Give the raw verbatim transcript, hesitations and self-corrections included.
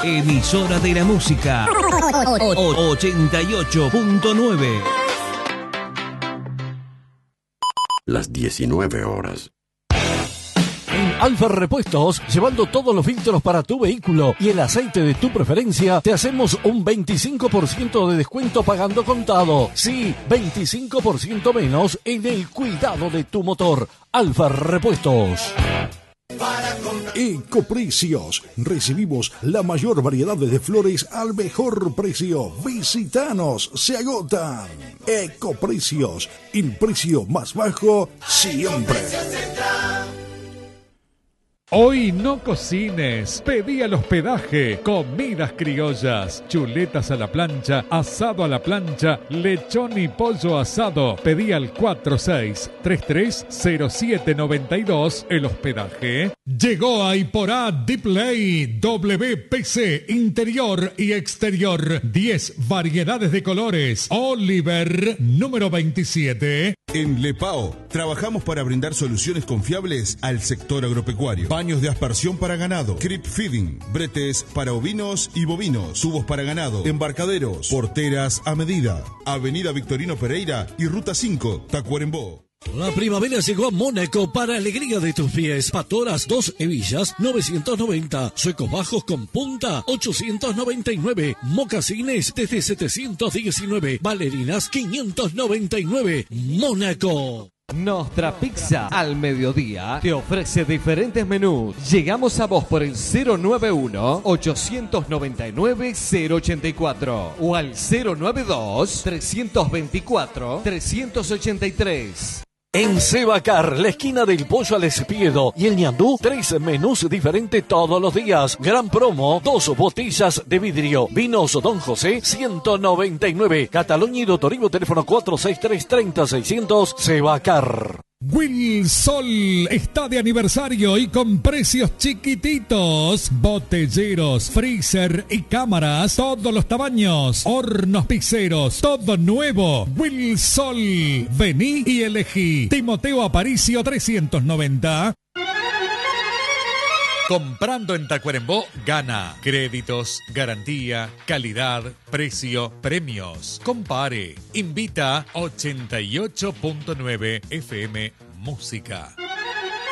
Emisora de la música ochenta y ocho punto nueve. Las diecinueve horas. En Alfa Repuestos, llevando todos los filtros para tu vehículo y el aceite de tu preferencia, te hacemos un veinticinco por ciento de descuento pagando contado. Sí, veinticinco por ciento menos en el cuidado de tu motor. Alfa Repuestos. Ecoprecios. Recibimos la mayor variedad de flores al mejor precio. Visítanos, se agotan. Ecoprecios, el precio más bajo siempre. Hoy no cocines, pedí al hospedaje, comidas criollas, chuletas a la plancha, asado a la plancha, lechón y pollo asado. Pedí al cuatro seis tres tres cero siete nueve dos, el hospedaje. Llegó a Iporá Display W P C interior y exterior, diez variedades de colores. Oliver número veintisiete. En Lepao trabajamos para brindar soluciones confiables al sector agropecuario. Baños de aspersión para ganado, creep feeding, bretes para ovinos y bovinos, tubos para ganado, embarcaderos, porteras a medida. Avenida Victorino Pereira y Ruta cinco, Tacuarembó. La primavera llegó a Mónaco para alegría de tus pies. Patoras dos hebillas, novecientos noventa. Suecos bajos con punta, ochocientos noventa y nueve. Mocasines desde setecientos diecinueve. Bailarinas, quinientos noventa y nueve. Mónaco. Nostra Pizza al mediodía te ofrece diferentes menús. Llegamos a vos por el cero nueve uno, ocho nueve nueve, cero ocho cuatro o al cero nueve dos, tres dos cuatro, tres ocho tres. En Sebacar, la esquina del pollo al espiedo y el ñandú, tres menús diferentes todos los días. Gran promo, dos botellas de vidrio. Vinos Don José, ciento noventa y nueve. Cataluña y Dotorivo, teléfono cuatro seis tres, treinta, seiscientos. Sebacar. Wilsol está de aniversario y con precios chiquititos. Botelleros, freezer y cámaras, todos los tamaños. Hornos pizzeros, todo nuevo. Wilsol, vení y elegí. Timoteo Aparicio trescientos noventa. Comprando en Tacuarembó, gana. Créditos, garantía, calidad, precio, premios. Compare. Invita ochenta y ocho punto nueve F M Música.